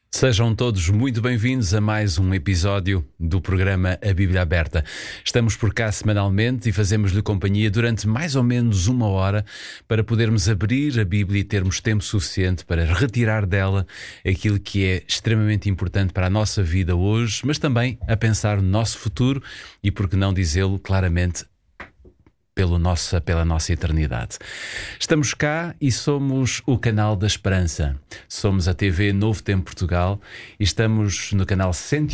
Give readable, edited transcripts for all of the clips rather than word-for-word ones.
Sejam todos muito bem-vindos a mais um episódio do programa A Bíblia Aberta. Estamos por cá semanalmente e fazemos-lhe companhia durante mais ou menos uma hora para podermos abrir a Bíblia e termos tempo suficiente para retirar dela aquilo que é extremamente importante para a nossa vida hoje, mas também a pensar no nosso futuro e, por que não dizê-lo claramente, pela nossa eternidade. Estamos cá e somos o canal da Esperança. Somos a TV Novo Tempo Portugal e estamos no canal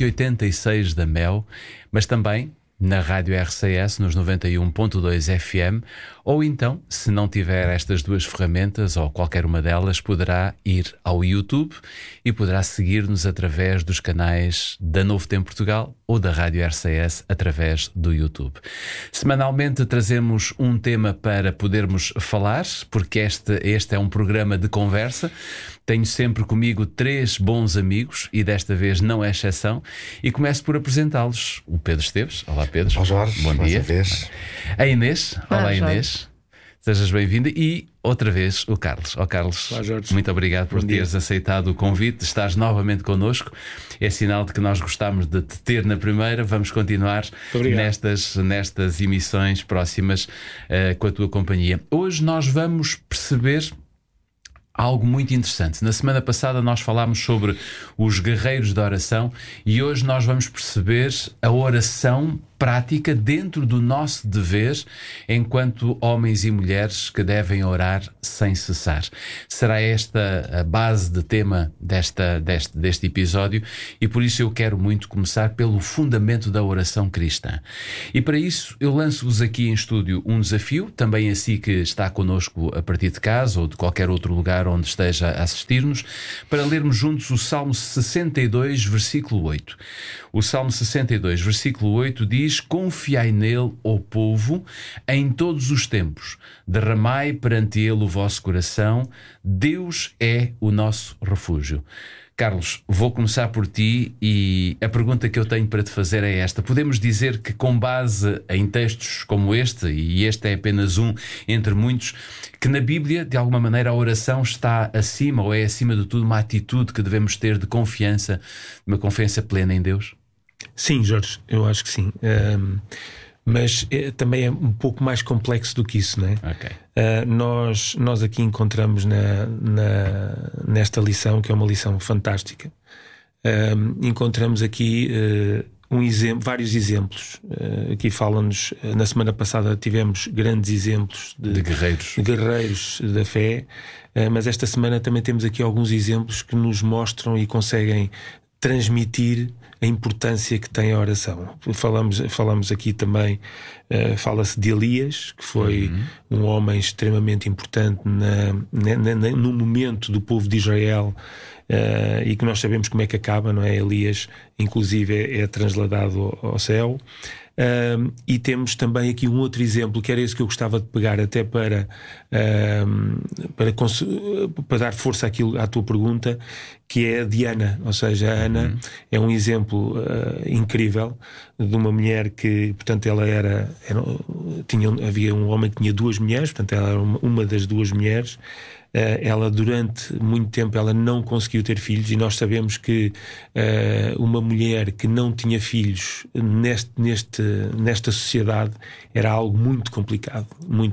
186 da MEL, mas também na Rádio RCS nos 91.2 FM, ou então, se não tiver estas duas ferramentas ou qualquer uma delas, poderá ir ao YouTube e poderá seguir-nos através dos canais da Novo Tempo Portugal ou da Rádio RCS através do YouTube. Semanalmente trazemos um tema para podermos falar, porque este é um programa de conversa. Tenho sempre comigo 3 bons amigos e desta vez não é exceção. E começo por apresentá-los. O Pedro Esteves. Olá, Pedro. Olá, Jorge. Bom dia. Vez. A Inês. Olá, Jorge. Inês. Sejas bem-vinda. E outra vez o Carlos. Carlos, Olá, Jorge. muito obrigado por teres aceitado o convite, de estares novamente connosco. É sinal de que nós gostamos de te ter na primeira. Vamos continuar nestas emissões próximas com a tua companhia. Hoje nós vamos perceber algo muito interessante. Na semana passada nós falámos sobre os guerreiros da oração e hoje nós vamos perceber a oração prática dentro do nosso dever enquanto homens e mulheres que devem orar sem cessar. Será esta a base de tema deste episódio e por isso eu quero muito começar pelo fundamento da oração cristã. E para isso eu lanço-vos aqui em estúdio um desafio, também a si que está connosco a partir de casa ou de qualquer outro lugar onde esteja a assistir-nos, para lermos juntos o Salmo 62, versículo 8. O Salmo 62, versículo 8 diz: "Confiai nele, ó povo, em todos os tempos. Derramai perante ele o vosso coração. Deus é o nosso refúgio." Carlos, vou começar por ti e a pergunta que eu tenho para te fazer é esta. Podemos dizer que com base em textos como este, e este é apenas um entre muitos, que na Bíblia, de alguma maneira, a oração está acima ou é acima de tudo uma atitude que devemos ter de confiança, uma confiança plena em Deus? Sim, Jorge, eu acho que sim. Mas também é um pouco mais complexo do que isso, não é? Ok. Nós aqui encontramos nesta lição, que é uma lição fantástica, encontramos aqui vários exemplos. Aqui fala-nos, na semana passada tivemos grandes exemplos de guerreiros da fé, mas esta semana também temos aqui alguns exemplos que nos mostram e conseguem transmitir a importância que tem a oração. Falamos aqui também, fala-se de Elias, que foi um homem extremamente importante no momento do povo de Israel, e que nós sabemos como é que acaba, não é? Elias, inclusive, é transladado ao céu. E temos também aqui um outro exemplo, que era esse que eu gostava de pegar até para dar força à tua pergunta, que é a de Ana. Ou seja, a Ana é um exemplo incrível de uma mulher que, portanto, havia um homem que tinha 2 mulheres, portanto ela era uma das 2 mulheres. Ela durante muito tempo ela não conseguiu ter filhos, e nós sabemos que uma mulher que não tinha filhos nesta sociedade era algo muito complicado,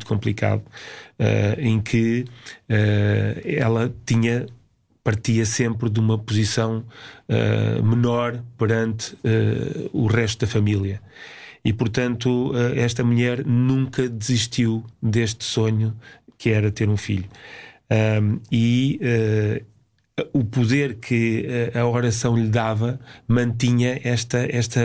em que ela partia sempre de uma posição menor perante o resto da família. E portanto esta mulher nunca desistiu deste sonho que era ter um filho. O poder que a oração lhe dava mantinha esta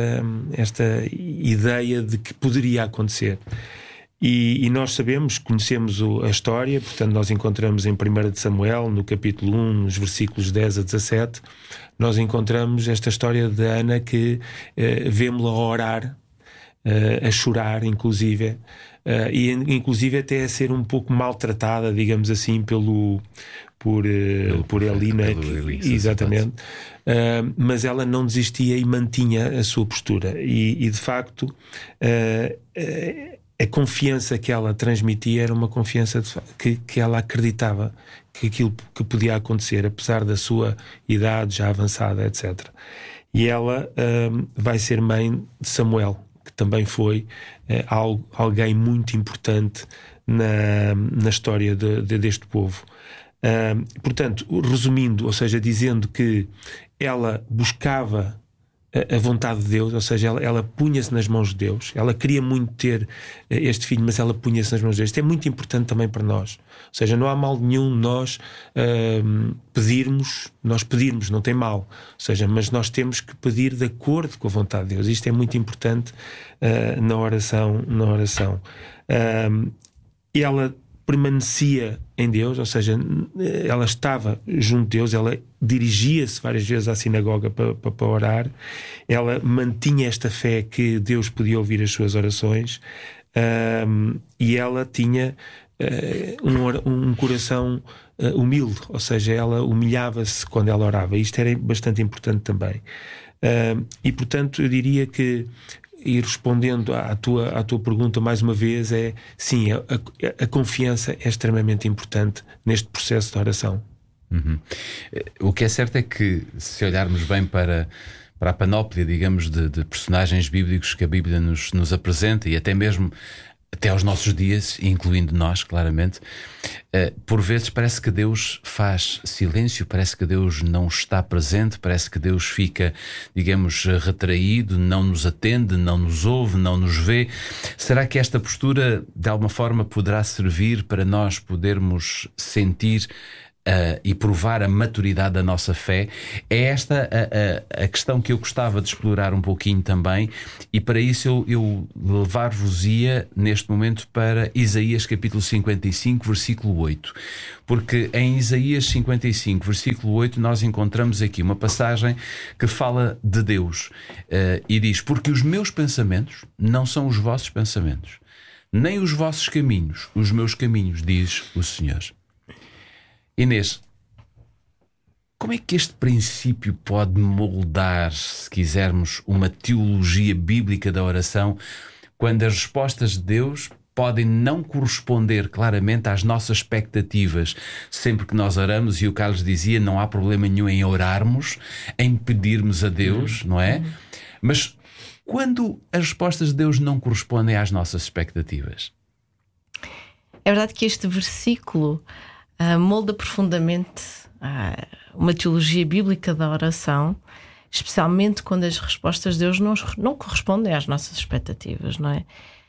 ideia de que poderia acontecer. E nós conhecemos a história, portanto nós encontramos em 1 de Samuel, no capítulo 1, nos versículos 10 a 17, nós encontramos esta história de Ana que vemos-la orar, a chorar inclusive, e inclusive até a ser um pouco maltratada, digamos assim, por Eli, né? Exatamente. Mas ela não desistia e mantinha a sua postura, e de facto a confiança que ela transmitia era uma confiança que ela acreditava que aquilo que podia acontecer, apesar da sua idade já avançada, etc. E ela vai ser mãe de Samuel, que também foi alguém muito importante na história deste povo. Portanto, resumindo, ou seja, dizendo que ela buscava a vontade de Deus, ou seja, ela punha-se nas mãos de Deus. Ela queria muito ter este filho, mas ela punha-se nas mãos de Deus. Isto é muito importante também para nós. Ou seja, não há mal nenhum nós pedirmos, não tem mal. Ou seja, mas nós temos que pedir de acordo com a vontade de Deus. Isto é muito importante na oração. Ela permanecia em Deus, ou seja, ela estava junto de Deus, ela dirigia-se várias vezes à sinagoga para orar, ela mantinha esta fé que Deus podia ouvir as suas orações, e ela tinha um coração humilde, ou seja, ela humilhava-se quando ela orava. Isto era bastante importante também. E portanto eu diria que, e respondendo à tua pergunta mais uma vez, sim, a confiança é extremamente importante neste processo de oração. Uhum. O que é certo é que, se olharmos bem para a panóplia, digamos, de personagens bíblicos que a Bíblia nos apresenta, e até mesmo até aos nossos dias, incluindo nós, claramente, por vezes parece que Deus faz silêncio, parece que Deus não está presente, parece que Deus fica, digamos, retraído, não nos atende, não nos ouve, não nos vê. Será que esta postura de alguma forma poderá servir para nós podermos sentir e provar a maturidade da nossa fé? É esta a questão que eu gostava de explorar um pouquinho também, e para isso eu levar-vos-ia neste momento para Isaías capítulo 55, versículo 8. Porque em Isaías 55, versículo 8, nós encontramos aqui uma passagem que fala de Deus e diz: porque os meus pensamentos não são os vossos pensamentos, nem os vossos caminhos os meus caminhos, diz o Senhor. Inês, como é que este princípio pode moldar, se quisermos, uma teologia bíblica da oração, quando as respostas de Deus podem não corresponder claramente às nossas expectativas sempre que nós oramos? E o Carlos dizia, não há problema nenhum em orarmos, em pedirmos a Deus, não é? Mas quando as respostas de Deus não correspondem às nossas expectativas? É verdade que este versículo molda profundamente uma teologia bíblica da oração, especialmente quando as respostas de Deus não correspondem às nossas expectativas, não é?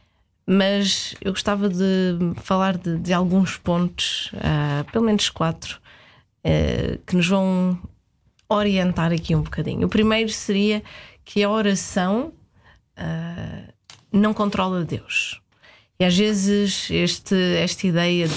Mas eu gostava de falar de alguns pontos, pelo menos 4, que nos vão orientar aqui um bocadinho. O primeiro seria que a oração não controla Deus. E às vezes esta ideia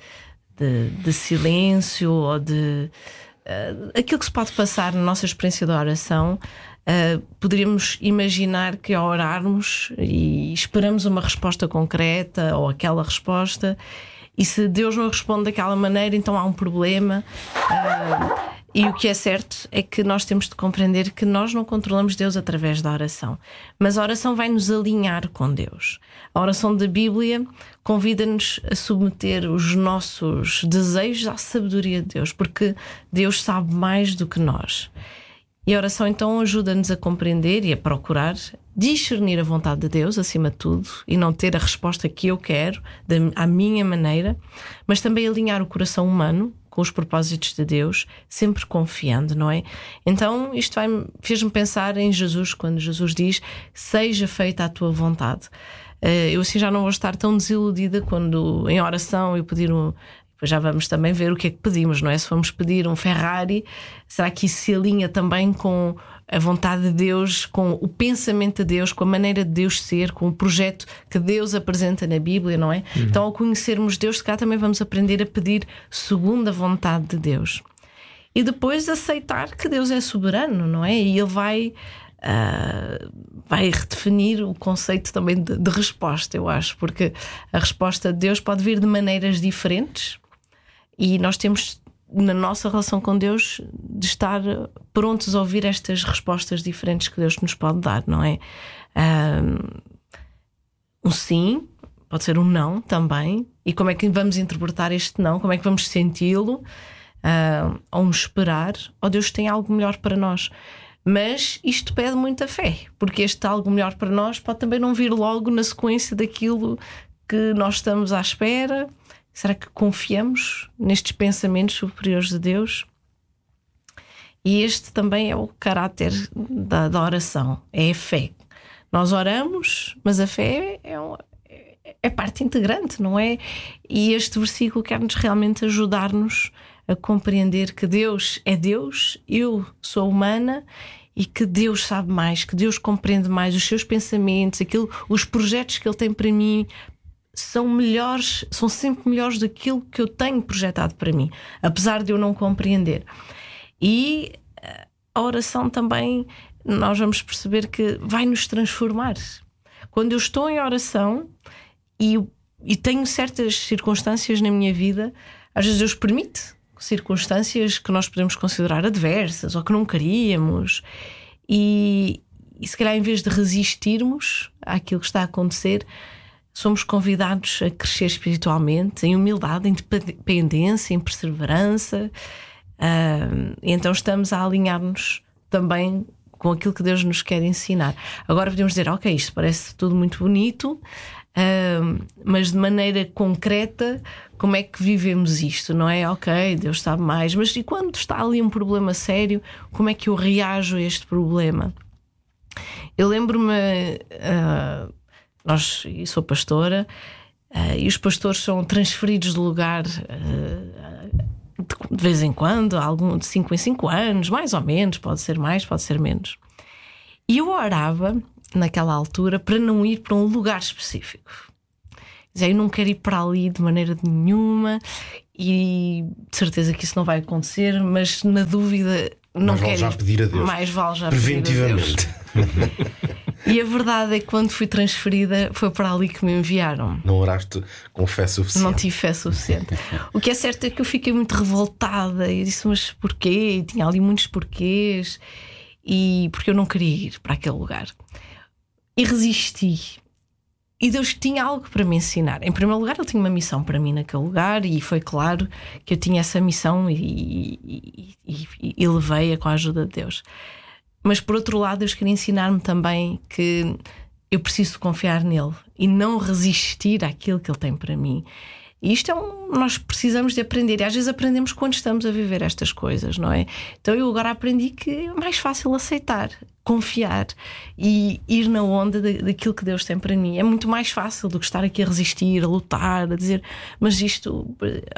de silêncio ou de aquilo que se pode passar na nossa experiência da oração, poderíamos imaginar que ao orarmos e esperamos uma resposta concreta ou aquela resposta, e se Deus não responde daquela maneira, então há um problema. E o que é certo é que nós temos de compreender que nós não controlamos Deus através da oração, mas a oração vai nos alinhar com Deus. A oração da Bíblia convida-nos a submeter os nossos desejos à sabedoria de Deus, porque Deus sabe mais do que nós. E a oração então ajuda-nos a compreender e a procurar discernir a vontade de Deus acima de tudo, e não ter a resposta que eu quero à minha maneira, mas também alinhar o coração humano com os propósitos de Deus, sempre confiando, não é? Então isto fez-me pensar em Jesus, quando Jesus diz: seja feita a tua vontade. Eu assim já não vou estar tão desiludida quando em oração eu pedir Depois já vamos também ver o que é que pedimos, não é? Se vamos pedir um Ferrari, será que isso se alinha também com a vontade de Deus, com o pensamento de Deus, com a maneira de Deus ser, com o projeto que Deus apresenta na Bíblia, não é? Então, ao conhecermos Deus, se calhar também vamos aprender a pedir segundo a vontade de Deus. E depois aceitar que Deus é soberano, não é? E Ele vai redefinir o conceito também de resposta, eu acho, porque a resposta de Deus pode vir de maneiras diferentes, e nós temos, na nossa relação com Deus, de estar prontos a ouvir estas respostas diferentes que Deus nos pode dar, não é? Um sim pode ser um não também. E como é que vamos interpretar este não? Como é que vamos senti-lo? Ou nos esperar? Ou Deus tem algo melhor para nós? Mas isto pede muita fé, porque este algo melhor para nós pode também não vir logo na sequência daquilo que nós estamos à espera. Será que confiamos nestes pensamentos superiores de Deus? E este também é o caráter da oração, é a fé. Nós oramos, mas a fé é parte integrante, não é? E este versículo quer-nos realmente ajudar-nos a compreender que Deus é Deus, eu sou humana, e que Deus sabe mais, que Deus compreende mais os seus pensamentos, os projetos que Ele tem para mim são melhores, são sempre melhores daquilo que eu tenho projetado para mim, apesar de eu não compreender. E a oração também, nós vamos perceber que vai nos transformar. Quando eu estou em oração e tenho certas circunstâncias na minha vida, às vezes Deus permite circunstâncias que nós podemos considerar adversas ou que não queríamos, e se calhar, em vez de resistirmos àquilo que está a acontecer, somos convidados a crescer espiritualmente, em humildade, em dependência, em perseverança. E então estamos a alinhar-nos também com aquilo que Deus nos quer ensinar. Agora podemos dizer, ok, isto parece tudo muito bonito, mas de maneira concreta, como é que vivemos isto? Não é? Ok, Deus sabe mais, mas e quando está ali um problema sério, como é que eu reajo a este problema? Eu lembro-me, eu sou pastora, e os pastores são transferidos de lugar de vez em quando, de 5 em 5 anos, mais ou menos, pode ser mais, pode ser menos. E eu orava naquela altura para não ir para um lugar específico. Dizia, eu não quero ir para ali de maneira nenhuma, e de certeza que isso não vai acontecer, mas na dúvida não quero já pedir a Deus. Mais vale já preventivamente. Pedir a Deus. E a verdade é que quando fui transferida foi para ali que me enviaram. Não oraste com fé suficiente. Não tive fé suficiente. O que é certo é que eu fiquei muito revoltada e disse, mas porquê? E tinha ali muitos porquês, e porque eu não queria ir para aquele lugar. E resisti. E Deus tinha algo para me ensinar. Em primeiro lugar, Ele tinha uma missão para mim naquele lugar, e foi claro que eu tinha essa missão e levei-a com a ajuda de Deus. Mas por outro lado, Deus queria ensinar-me também que eu preciso confiar nele e não resistir àquilo que Ele tem para mim. E isto nós precisamos de aprender, e às vezes aprendemos quando estamos a viver estas coisas, não é? Então eu agora aprendi que é mais fácil aceitar, confiar e ir na onda daquilo que Deus tem para mim. É muito mais fácil do que estar aqui a resistir, a lutar, a dizer, mas isto,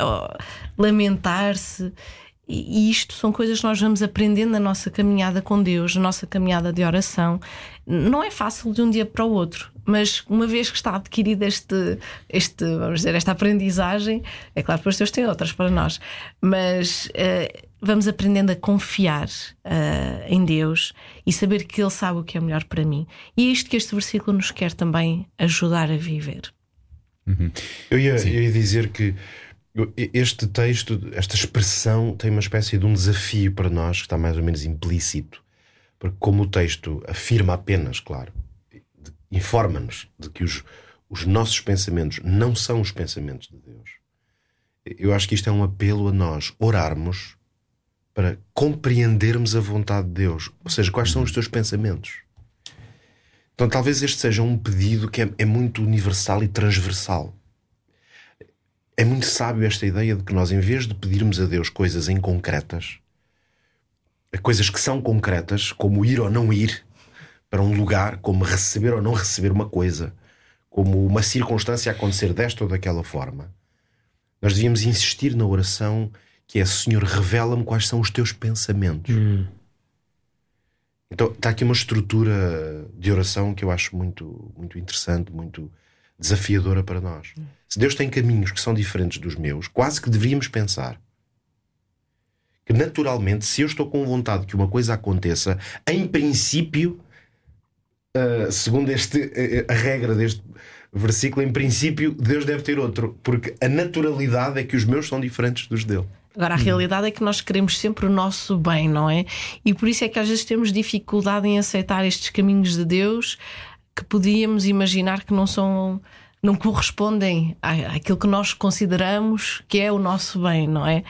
lamentar-se. E isto são coisas que nós vamos aprendendo na nossa caminhada com Deus, na nossa caminhada de oração. Não é fácil de um dia para o outro, mas uma vez que está adquirida vamos dizer, esta aprendizagem, é claro que depois Deus tem outras para nós, mas vamos aprendendo a confiar em Deus e saber que Ele sabe o que é melhor para mim. E é isto que este versículo nos quer também ajudar a viver. Uhum. Eu ia dizer que este texto, esta expressão, tem uma espécie de um desafio para nós que está mais ou menos implícito, porque como o texto afirma apenas, claro, informa-nos de que os nossos pensamentos não são os pensamentos de Deus. Eu acho que isto é um apelo a nós orarmos para compreendermos a vontade de Deus, ou seja, quais são os teus pensamentos. Então talvez este seja um pedido que é muito universal e transversal. É muito sábio esta ideia de que nós, em vez de pedirmos a Deus coisas inconcretas, coisas que são concretas, como ir ou não ir para um lugar, como receber ou não receber uma coisa, como uma circunstância acontecer desta ou daquela forma, nós devíamos insistir na oração que é: Senhor, revela-me quais são os teus pensamentos. Então está aqui uma estrutura de oração que eu acho muito, muito interessante, muito desafiadora para nós. Se Deus tem caminhos que são diferentes dos meus, quase que deveríamos pensar que naturalmente, se eu estou com vontade que uma coisa aconteça, em princípio, segundo a regra deste versículo, em princípio Deus deve ter outro, porque a naturalidade é que os meus são diferentes dos dele. Agora, a realidade é que nós queremos sempre o nosso bem, não é? E por isso é que às vezes temos dificuldade em aceitar estes caminhos de Deus que podíamos imaginar que não não correspondem àquilo que nós consideramos que é o nosso bem, não é?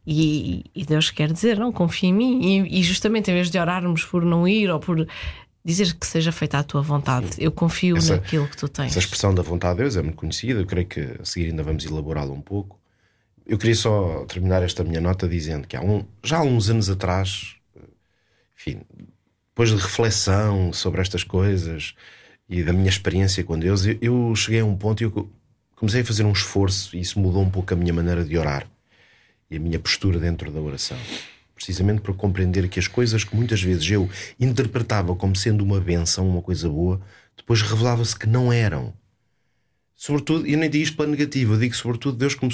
E Deus quer dizer, não, confia em mim. E justamente em vez de orarmos por não ir ou por dizer que seja feita a tua vontade, eu confio naquilo que tu tens. Essa expressão da vontade de Deus é muito conhecida. Eu creio que a seguir ainda vamos elaborá-la um pouco. Eu queria só terminar esta minha nota dizendo que já há uns anos atrás, enfim, depois de reflexão sobre estas coisas e da minha experiência com Deus, eu cheguei a um ponto e eu comecei a fazer um esforço, e isso mudou um pouco a minha maneira de orar e a minha postura dentro da oração, precisamente para compreender que as coisas que muitas vezes eu interpretava como sendo uma bênção, uma coisa boa, depois revelava-se que não eram. Sobretudo, e eu nem digo isto pela negativa, eu digo sobretudo,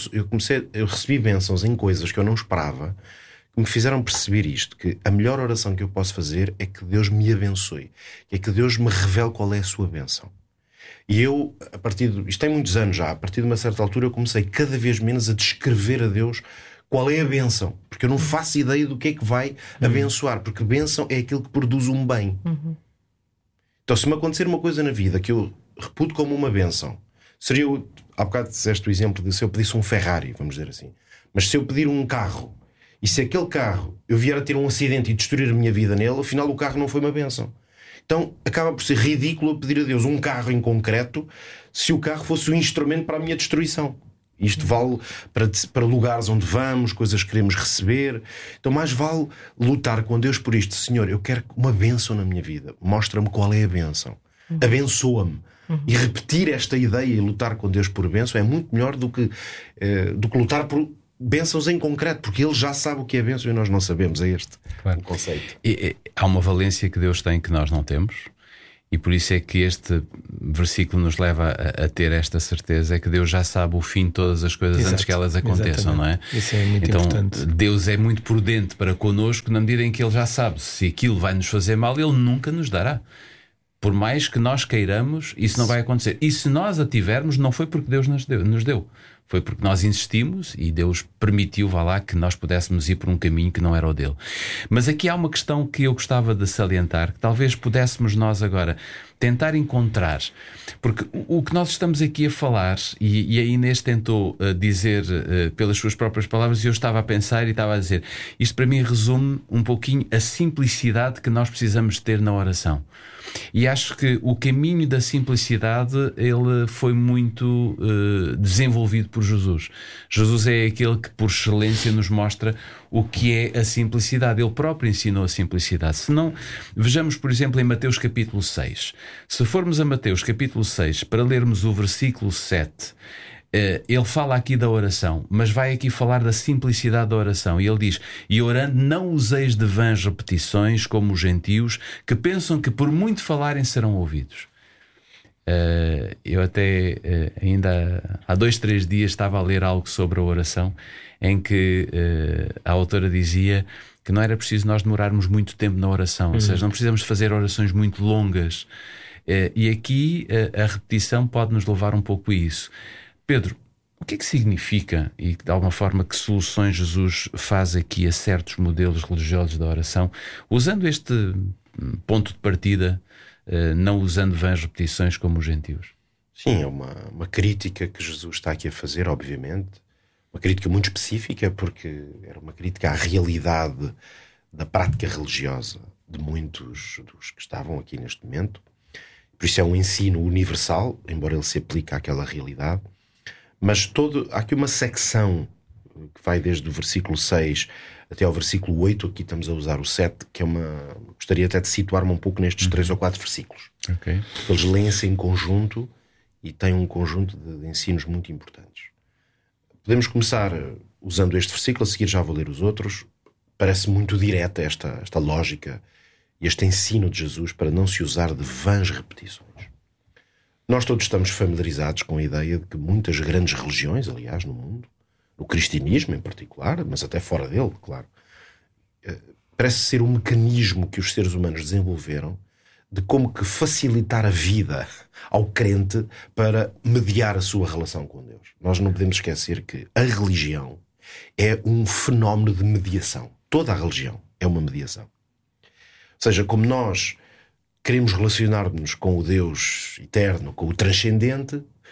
eu recebi bênçãos em coisas que eu não esperava, que me fizeram perceber isto, que a melhor oração que eu posso fazer é que Deus me abençoe, é que Deus me revele qual é a sua bênção. E eu, isto tem muitos anos já, a partir de uma certa altura eu comecei cada vez menos a descrever a Deus qual é a bênção, porque eu não faço ideia do que é que vai abençoar, porque bênção é aquilo que produz um bem. Então, se me acontecer uma coisa na vida que eu reputo como uma bênção, seria, há bocado disseste o exemplo de se eu pedisse um Ferrari, vamos dizer assim, mas se eu pedir um carro, e se aquele carro eu vier a ter um acidente e destruir a minha vida nele, afinal o carro não foi uma bênção. Então acaba por ser ridículo pedir a Deus um carro em concreto se o carro fosse um instrumento para a minha destruição. Isto vale para lugares onde vamos, coisas que queremos receber. Então mais vale lutar com Deus por isto. Senhor, eu quero uma bênção na minha vida. Mostra-me qual é a bênção. Abençoa-me. E repetir esta ideia e lutar com Deus por bênção é muito melhor do que lutar por bênçãos em concreto, porque Ele já sabe o que é bênção e nós não sabemos. É este o conceito. Há uma valência que Deus tem que nós não temos, e por isso é que este versículo nos leva a ter esta certeza, é que Deus já sabe o fim de todas as coisas. Exato, antes que elas aconteçam, exatamente. Não é? Isso é muito importante. Deus é muito prudente para connosco na medida em que Ele já sabe se aquilo vai nos fazer mal, Ele nunca nos dará. Por mais que nós queiramos, isso não vai acontecer. E se nós a tivermos, não foi porque Deus nos deu. Foi porque nós insistimos e Deus permitiu, vá lá, que nós pudéssemos ir por um caminho que não era o dele. Mas aqui há uma questão que eu gostava de salientar, que talvez pudéssemos nós agora tentar encontrar. Porque o que nós estamos aqui a falar, e a Inês tentou dizer pelas suas próprias palavras, e eu estava a pensar e estava a dizer, isto para mim resume um pouquinho a simplicidade que nós precisamos ter na oração. E acho que o caminho da simplicidade ele foi muito desenvolvido por Jesus. Jesus é aquele que por excelência nos mostra o que é a simplicidade. Ele próprio ensinou a simplicidade. Se não, vejamos por exemplo em Mateus capítulo 6. Se formos a Mateus capítulo 6 para lermos o versículo 7, ele fala aqui da oração, mas vai aqui falar da simplicidade da oração. E ele diz: e orando não useis de vãs repetições como os gentios, que pensam que por muito falarem serão ouvidos. Eu até ainda há 2-3 dias estava a ler algo sobre a oração, em que a autora dizia que não era preciso nós demorarmos muito tempo na oração, ou seja, não precisamos fazer orações muito longas. E aqui a repetição pode nos levar um pouco a isso. Pedro, o que é que significa e de alguma forma que soluções Jesus faz aqui a certos modelos religiosos da oração, usando este ponto de partida, não usando vãs repetições como os gentios? Sim, é uma crítica que Jesus está aqui a fazer, obviamente. Uma crítica muito específica, porque era uma crítica à realidade da prática religiosa de muitos dos que estavam aqui neste momento. Por isso é um ensino universal, embora ele se aplique àquela realidade. Mas há aqui uma secção que vai desde o versículo 6 até ao versículo 8, aqui estamos a usar o 7, que é gostaria até de situar-me um pouco nestes 3 ou 4 versículos. Okay. Eles leem-se em conjunto e têm um conjunto de ensinos muito importantes. Podemos começar usando este versículo, a seguir já vou ler os outros. Parece muito direta esta lógica e este ensino de Jesus para não se usar de vãs repetições. Nós todos estamos familiarizados com a ideia de que muitas grandes religiões, aliás, no mundo, no cristianismo em particular, mas até fora dele, claro, parece ser um mecanismo que os seres humanos desenvolveram de como que facilitar a vida ao crente para mediar a sua relação com Deus. Nós não podemos esquecer que a religião é um fenómeno de mediação. Toda a religião é uma mediação. Ou seja, como nós queremos relacionar-nos com o Deus eterno, com o transcendente,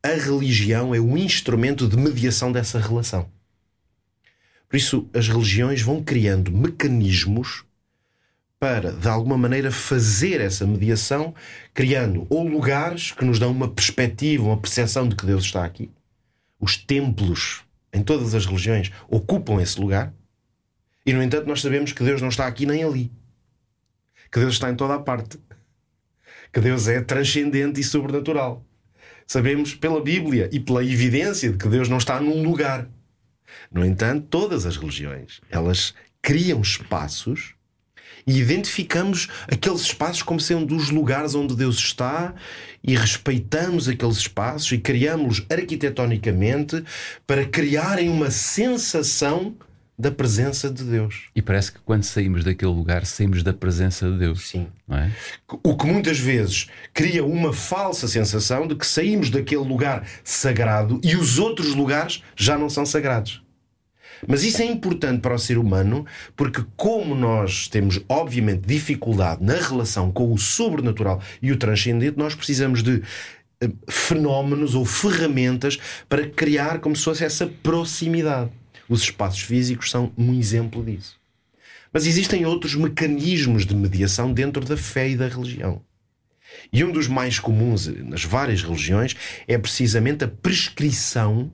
a religião é um instrumento de mediação dessa relação. Por isso, as religiões vão criando mecanismos para, de alguma maneira, fazer essa mediação, criando ou lugares que nos dão uma perspectiva, uma percepção de que Deus está aqui. Os templos, em todas as religiões, ocupam esse lugar. E, no entanto, nós sabemos que Deus não está aqui nem ali. Que Deus está em toda a parte. Que Deus é transcendente e sobrenatural. Sabemos pela Bíblia e pela evidência de que Deus não está num lugar. No entanto, todas as religiões, elas criam espaços e identificamos aqueles espaços como sendo os lugares onde Deus está e respeitamos aqueles espaços e criamos-los arquitetonicamente para criarem uma sensação da presença de Deus. E parece que quando saímos daquele lugar, saímos da presença de Deus. Sim. Não é? O que muitas vezes cria uma falsa sensação de que saímos daquele lugar sagrado e os outros lugares já não são sagrados. Mas isso é importante para o ser humano, porque como nós temos, obviamente, dificuldade na relação com o sobrenatural e o transcendente, nós precisamos de fenómenos ou ferramentas para criar como se fosse essa proximidade. Os espaços físicos são um exemplo disso. Mas existem outros mecanismos de mediação dentro da fé e da religião. E um dos mais comuns nas várias religiões é precisamente a prescrição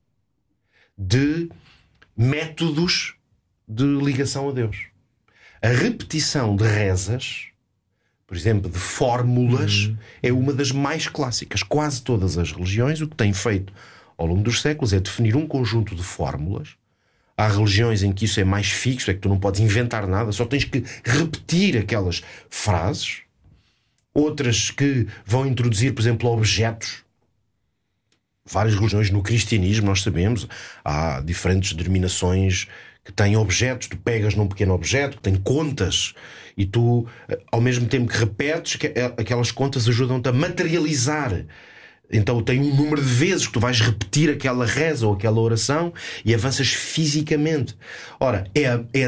de métodos de ligação a Deus. A repetição de rezas, por exemplo, de fórmulas, é uma das mais clássicas. Quase todas as religiões o que têm feito ao longo dos séculos é definir um conjunto de fórmulas. Há religiões em que isso é mais fixo, é que tu não podes inventar nada, só tens que repetir aquelas frases. Outras que vão introduzir, por exemplo, objetos. Várias religiões no cristianismo, nós sabemos, há diferentes denominações que têm objetos. Tu pegas num pequeno objeto, que tem contas, e tu, ao mesmo tempo que repetes, aquelas contas ajudam-te a materializar. Então tem um número de vezes que tu vais repetir aquela reza ou aquela oração e avanças fisicamente. Ora, é